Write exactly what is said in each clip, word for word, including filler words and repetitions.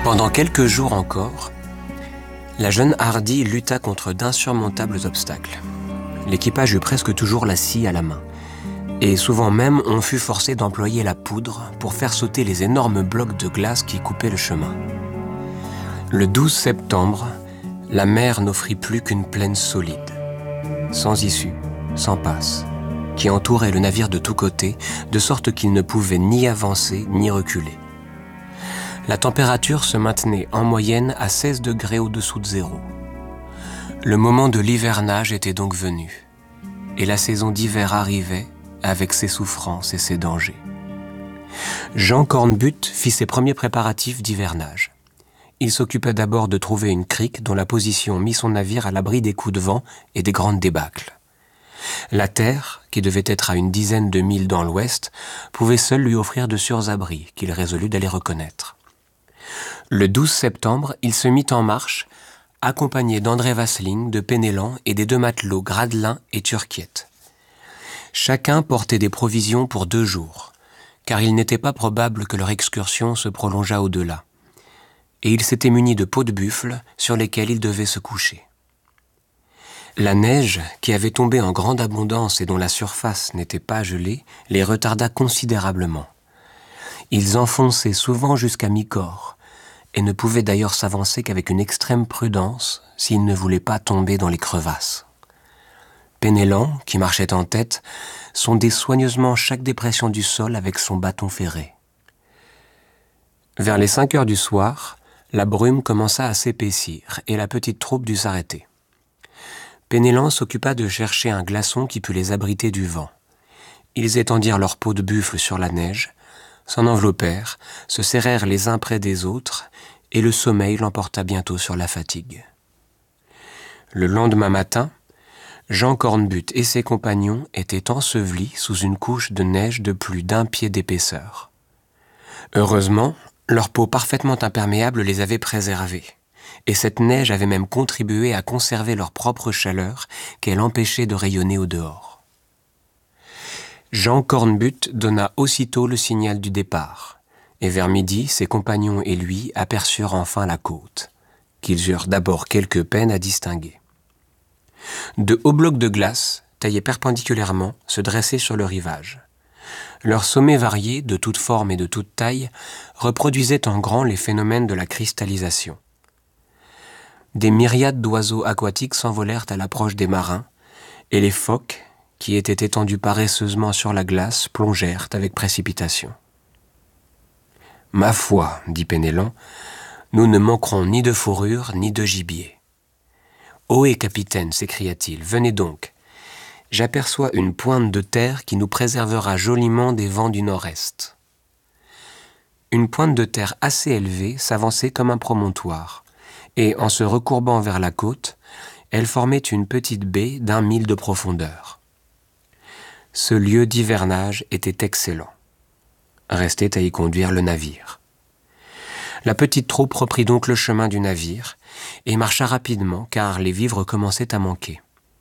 Pendant quelques jours encore, la jeune Hardy lutta contre d'insurmontables obstacles. L'équipage eut presque toujours la scie à la main. Et souvent même, on fut forcé d'employer la poudre pour faire sauter les énormes blocs de glace qui coupaient le chemin. Le douze septembre, la mer n'offrit plus qu'une plaine solide, sans issue, sans passe, qui entourait le navire de tous côtés, de sorte qu'il ne pouvait ni avancer ni reculer. La température se maintenait en moyenne à seize degrés au-dessous de zéro. Le moment de l'hivernage était donc venu, et la saison d'hiver arrivait avec ses souffrances et ses dangers. Jean Cornbutte fit ses premiers préparatifs d'hivernage. Il s'occupait d'abord de trouver une crique dont la position mit son navire à l'abri des coups de vent et des grandes débâcles. La terre, qui devait être à une dizaine de milles dans l'ouest, pouvait seule lui offrir de sûrs abris qu'il résolut d'aller reconnaître. Le douze septembre, il se mit en marche, accompagné d'André Vasling, de Penellan et des deux matelots Gradelin et Turquiette. Chacun portait des provisions pour deux jours, car il n'était pas probable que leur excursion se prolongeât au-delà. Et ils s'étaient munis de peaux de buffle sur lesquelles ils devaient se coucher. La neige, qui avait tombé en grande abondance et dont la surface n'était pas gelée, les retarda considérablement. Ils enfonçaient souvent jusqu'à mi-corps, et ne pouvaient d'ailleurs s'avancer qu'avec une extrême prudence s'ils ne voulaient pas tomber dans les crevasses. Penellan, qui marchait en tête, sondait soigneusement chaque dépression du sol avec son bâton ferré. Vers les cinq heures du soir, la brume commença à s'épaissir et la petite troupe dut s'arrêter. Penellan s'occupa de chercher un glaçon qui pût les abriter du vent. Ils étendirent leurs peaux de buffle sur la neige, s'en enveloppèrent, se serrèrent les uns près des autres, et le sommeil l'emporta bientôt sur la fatigue. Le lendemain matin, Jean Cornbutte et ses compagnons étaient ensevelis sous une couche de neige de plus d'un pied d'épaisseur. Heureusement, leur peau parfaitement imperméable les avait préservés, et cette neige avait même contribué à conserver leur propre chaleur qu'elle empêchait de rayonner au dehors. Jean Cornbutte donna aussitôt le signal du départ, et vers midi, ses compagnons et lui aperçurent enfin la côte, qu'ils eurent d'abord quelque peine à distinguer. De hauts blocs de glace, taillés perpendiculairement, se dressaient sur le rivage. Leurs sommets variés, de toute forme et de toute taille, reproduisaient en grand les phénomènes de la cristallisation. Des myriades d'oiseaux aquatiques s'envolèrent à l'approche des marins, et les phoques, qui étaient étendus paresseusement sur la glace, plongèrent avec précipitation. « Ma foi, dit Penellan, nous ne manquerons ni de fourrure ni de gibier. »« Ohé, capitaine, s'écria-t-il, venez donc. J'aperçois une pointe de terre qui nous préservera joliment des vents du nord-est. » Une pointe de terre assez élevée s'avançait comme un promontoire, et en se recourbant vers la côte, elle formait une petite baie d'un mille de profondeur. Ce lieu d'hivernage était excellent. Restait à y conduire le navire. La petite troupe reprit donc le chemin du navire et marcha rapidement car les vivres commençaient à manquer.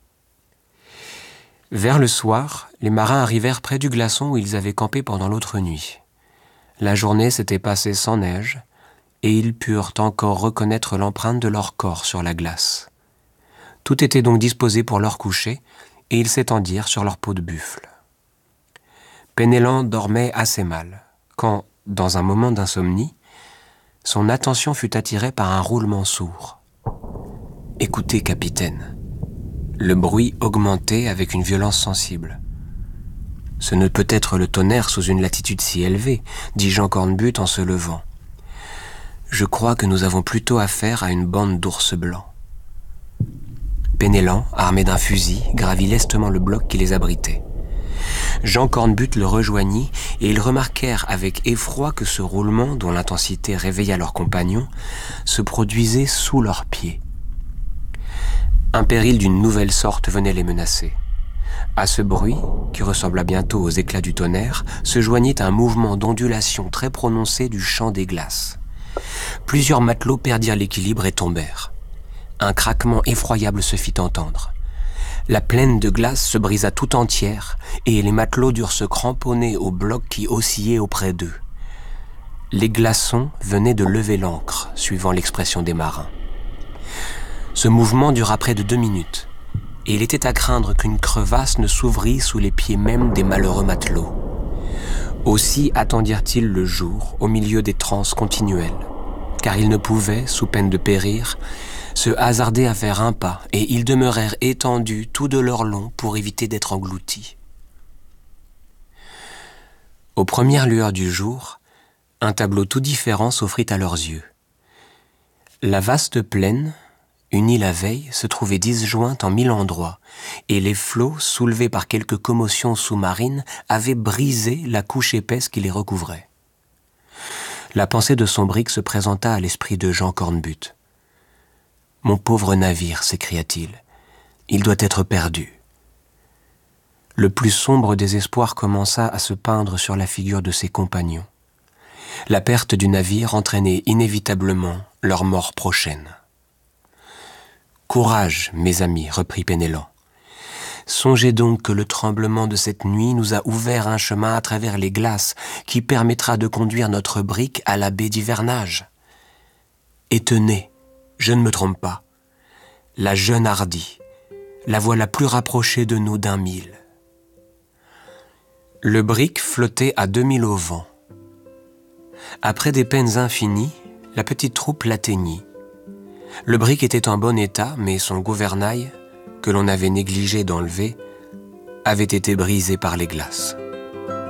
Vers le soir, les marins arrivèrent près du glaçon où ils avaient campé pendant l'autre nuit. La journée s'était passée sans neige et ils purent encore reconnaître l'empreinte de leur corps sur la glace. Tout était donc disposé pour leur coucher et ils s'étendirent sur leur peau de buffle. Penellan dormait assez mal, quand, dans un moment d'insomnie, son attention fut attirée par un roulement sourd. « Écoutez, capitaine. » Le bruit augmentait avec une violence sensible. « Ce ne peut être le tonnerre sous une latitude si élevée, » dit Jean Cornbutte en se levant. « Je crois que nous avons plutôt affaire à une bande d'ours blancs. » Penellan, armé d'un fusil, gravit lestement le bloc qui les abritait. Jean Cornbutte le rejoignit et ils remarquèrent avec effroi que ce roulement, dont l'intensité réveilla leurs compagnons, se produisait sous leurs pieds. Un péril d'une nouvelle sorte venait les menacer. À ce bruit, qui ressembla bientôt aux éclats du tonnerre, se joignit un mouvement d'ondulation très prononcé du champ des glaces. Plusieurs matelots perdirent l'équilibre et tombèrent. Un craquement effroyable se fit entendre. La plaine de glace se brisa tout entière et les matelots durent se cramponner au bloc qui oscillait auprès d'eux. Les glaçons venaient de lever l'ancre suivant l'expression des marins. Ce mouvement dura près de deux minutes, et il était à craindre qu'une crevasse ne s'ouvrît sous les pieds même des malheureux matelots. Aussi attendirent-ils le jour au milieu des transes continuelles, car ils ne pouvaient, sous peine de périr, se hasarder à faire un pas, et ils demeurèrent étendus tout de leur long pour éviter d'être engloutis. Aux premières lueurs du jour, un tableau tout différent s'offrit à leurs yeux. La vaste plaine, unie la veille, se trouvait disjointe en mille endroits, et les flots, soulevés par quelques commotions sous-marines, avaient brisé la couche épaisse qui les recouvrait. La pensée de son brick se présenta à l'esprit de Jean Cornbutte. « Mon pauvre navire, s'écria-t-il, il doit être perdu. » Le plus sombre désespoir commença à se peindre sur la figure de ses compagnons. La perte du navire entraînait inévitablement leur mort prochaine. « Courage, mes amis, reprit Penellan. Songez donc que le tremblement de cette nuit nous a ouvert un chemin à travers les glaces qui permettra de conduire notre brick à la baie d'hivernage. Et tenez, je ne me trompe pas, la Jeune Hardie, la voie la plus rapprochée de nous d'un mille. » Le brick flottait à deux milles au vent. Après des peines infinies, la petite troupe l'atteignit. Le brick était en bon état, mais son gouvernail, que l'on avait négligé d'enlever, avait été brisé par les glaces.